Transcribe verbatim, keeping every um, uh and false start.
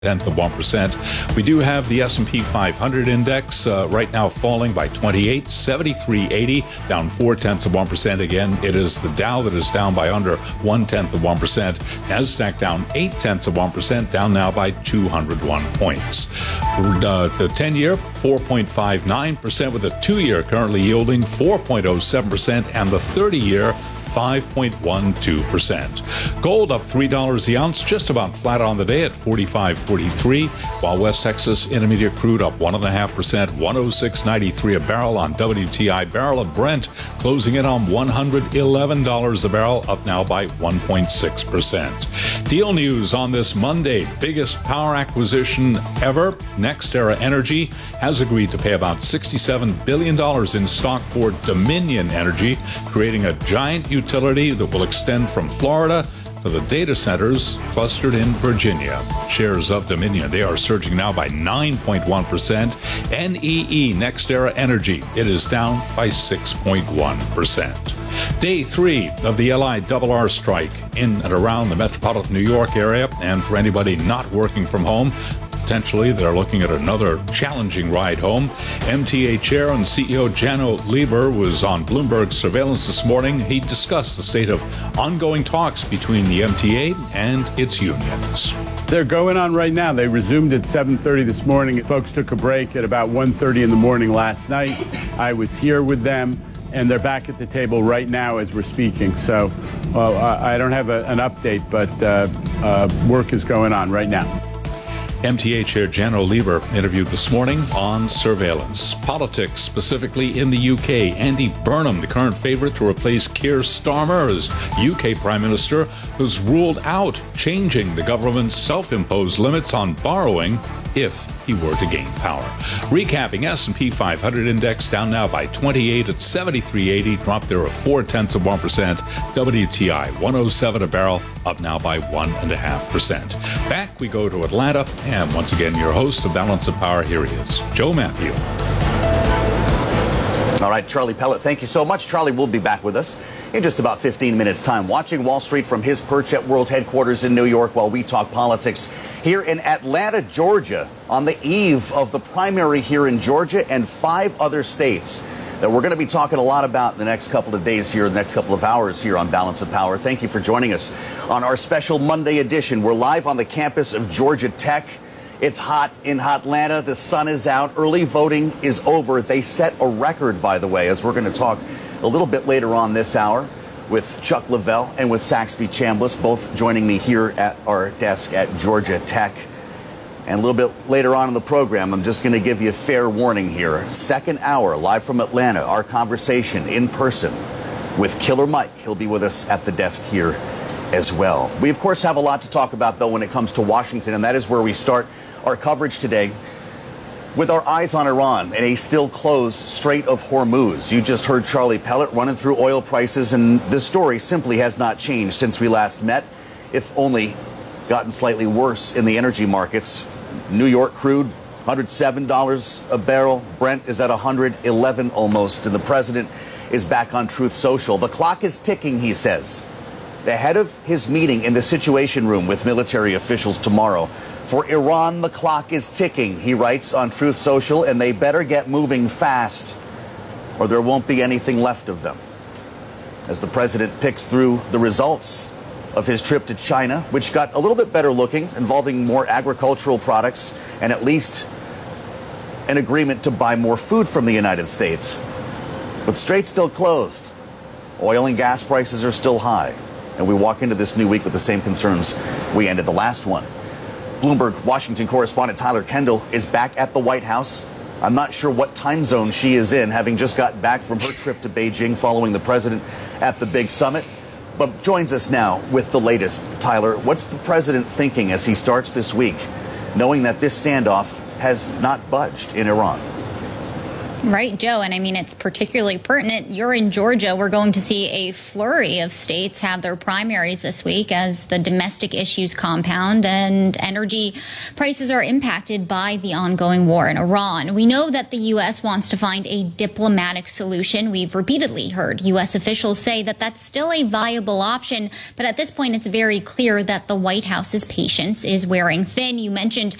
tenth of one percent. We do have the S and P five hundred index uh, right now falling by twenty-eight, seventy-three eighty, down four tenths of one percent. Again, it is the Dow that is down by under one tenth of one percent. Nasdaq down eight tenths of one percent, down now by two hundred one points. Uh, the ten-year four point five nine percent, with the two-year currently yielding four point oh seven percent, and the thirty-year five point one two percent. Gold up three dollars the ounce, just about flat on the day at forty-five forty-three, while West Texas Intermediate crude up one point five percent, one oh six ninety-three a barrel on W T I. Barrel of Brent closing in on one hundred eleven dollars a barrel, up now by one point six percent. Deal news on this Monday: biggest power acquisition ever. NextEra Energy has agreed to pay about sixty-seven billion dollars in stock for Dominion Energy, creating a giant utility that will extend from Florida to the data centers clustered in Virginia. Shares of Dominion, they are surging now by nine point one percent. N E E, NextEra Energy, it is down by six point one percent. Day three of the L I R R strike in and around the metropolitan New York area, and for anybody not working from home, potentially they're looking at another challenging ride home. M T A Chair and C E O Janno Lieber was on Bloomberg Surveillance this morning. He discussed the state of ongoing talks between the M T A and its unions. They're going on right now. They resumed at seven thirty this morning. Folks took a break at about one thirty in the morning last night. I was here with them, and they're back at the table right now as we're speaking. So well, I don't have a, an update, but uh, uh, work is going on right now. M T A Chair Janno Lieber interviewed this morning on Surveillance. Politics, specifically in the U K. Andy Burnham, the current favorite to replace Keir Starmer as U K Prime Minister, has ruled out changing the government's self-imposed limits on borrowing if he were to gain power. Recapping: S and P five hundred index down now by twenty-eight at seventy-three eighty, dropped there of four tenths of one percent. W T I one oh seven a barrel, up now by one and a half percent. Back we go to Atlanta, and once again your host of Balance of Power, here he is, Joe Matthew. All right, Charlie Pellet, thank you so much. Charlie will be back with us in just about fifteen minutes' time, watching Wall Street from his perch at World Headquarters in New York while we talk politics here in Atlanta, Georgia, on the eve of the primary here in Georgia and five other states that we're going to be talking a lot about in the next couple of days here, the next couple of hours here on Balance of Power. Thank you for joining us on our special Monday edition. We're live on the campus of Georgia Tech. It's hot in Atlanta. The sun is out. Early voting is over. They set a record, by the way, as we're going to talk a little bit later on this hour with Chuck Lavelle and with Saxby Chambliss, both joining me here at our desk at Georgia Tech. And a little bit later on in the program, I'm just going to give you a fair warning here. Second hour, live from Atlanta, our conversation in person with Killer Mike. He'll be with us at the desk here as well. We, of course, have a lot to talk about, though, when it comes to Washington, and that is where we start our coverage today, with our eyes on Iran and a still closed Strait of Hormuz. You just heard Charlie Pellet running through oil prices, and this story simply has not changed since we last met, if only gotten slightly worse in the energy markets. New York crude, one hundred seven dollars a barrel. Brent is at one hundred eleven almost, and the president is back on Truth Social. The clock is ticking, he says, ahead of his meeting in the Situation Room with military officials tomorrow. For Iran, the clock is ticking, he writes on Truth Social, and they better get moving fast or there won't be anything left of them. As the president picks through the results of his trip to China, which got a little bit better looking, involving more agricultural products and at least an agreement to buy more food from the United States. But Strait's still closed. Oil and gas prices are still high. And we walk into this new week with the same concerns we ended the last one. Bloomberg Washington correspondent Tyler Kendall is back at the White House. I'm not sure what time zone she is in, having just gotten back from her trip to Beijing following the president at the big summit, but joins us now with the latest. Tyler, what's the president thinking as he starts this week, knowing that this standoff has not budged in Iran? Right, Joe. And I mean, it's particularly pertinent. You're in Georgia. We're going to see a flurry of states have their primaries this week as the domestic issues compound and energy prices are impacted by the ongoing war in Iran. We know that the U S wants to find a diplomatic solution. We've repeatedly heard U S officials say that that's still a viable option. But at this point, it's very clear that the White House's patience is wearing thin. You mentioned